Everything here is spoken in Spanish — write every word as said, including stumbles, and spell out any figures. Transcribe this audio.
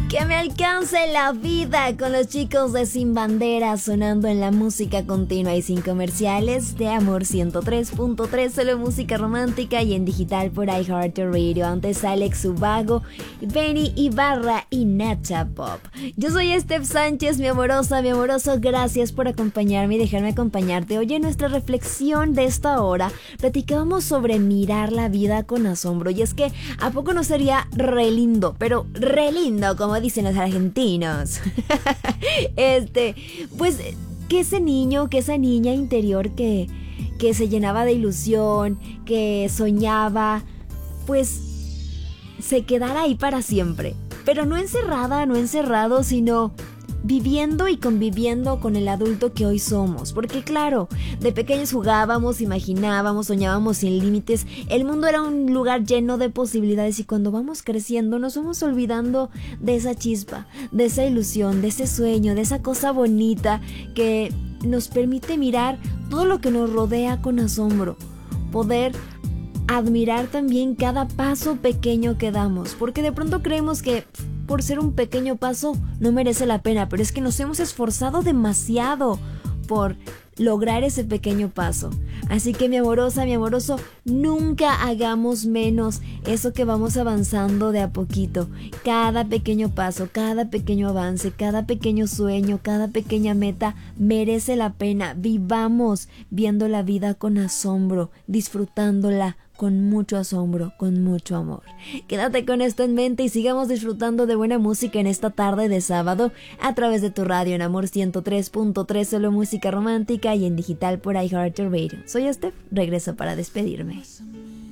Que me alcance la vida con los chicos de Sin Bandera sonando en la música continua y sin comerciales de Amor ciento tres punto tres, solo música romántica y en digital por iHeartRadio. Antes Alex Ubago, Benny Ibarra y Nacha Pop. Yo soy Steph Sánchez, mi amorosa, mi amoroso, gracias por acompañarme y dejarme acompañarte. Oye, en nuestra reflexión de esta hora platicábamos sobre mirar la vida con asombro. Y es que, ¿a poco no sería re lindo? Pero re lindo, como dicen los argentinos. Este, pues que ese niño, que esa niña interior que, que se llenaba de ilusión, que soñaba, pues se quedara ahí para siempre. Pero no encerrada, no encerrado, sino viviendo y conviviendo con el adulto que hoy somos. Porque claro, de pequeños jugábamos, imaginábamos, soñábamos sin límites. El mundo era un lugar lleno de posibilidades y cuando vamos creciendo nos vamos olvidando de esa chispa, de esa ilusión, de ese sueño, de esa cosa bonita que nos permite mirar todo lo que nos rodea con asombro. Poder admirar también cada paso pequeño que damos, porque de pronto creemos que por ser un pequeño paso no merece la pena, pero es que nos hemos esforzado demasiado por lograr ese pequeño paso. Así que mi amorosa, mi amoroso, nunca hagamos menos eso que vamos avanzando de a poquito. Cada pequeño paso, cada pequeño avance, cada pequeño sueño, cada pequeña meta merece la pena. Vivamos viendo la vida con asombro, disfrutándola con mucho asombro, con mucho amor. Quédate con esto en mente y sigamos disfrutando de buena música en esta tarde de sábado a través de tu radio en Amor ciento tres punto tres, solo música romántica y en digital por iHeartRadio. Soy Steph, regreso para despedirme.